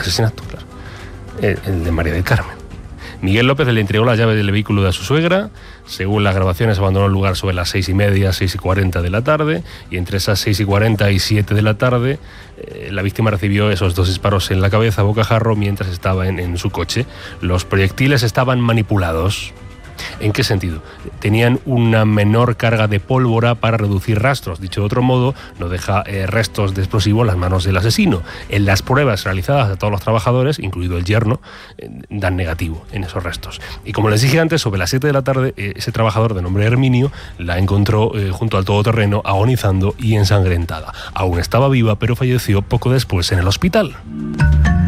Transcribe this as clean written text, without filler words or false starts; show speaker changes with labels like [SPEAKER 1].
[SPEAKER 1] asesinato, claro. El de María del Carmen. Miguel López le entregó las llaves del vehículo a su suegra. Según las grabaciones, abandonó el lugar sobre las 6:30, 6:40 de la tarde, y entre esas 6:40 y 7 de la tarde, la víctima recibió esos 2 disparos en la cabeza a bocajarro mientras estaba en su coche. Los proyectiles estaban manipulados. ¿En qué sentido? Tenían una menor carga de pólvora para reducir rastros. Dicho de otro modo, no deja restos de explosivo en las manos del asesino. En las pruebas realizadas a todos los trabajadores, incluido el yerno, dan negativo en esos restos. Y como les dije antes, sobre las 7 de la tarde, ese trabajador de nombre Herminio la encontró junto al todoterreno, agonizando y ensangrentada. Aún estaba viva, pero falleció poco después en el hospital.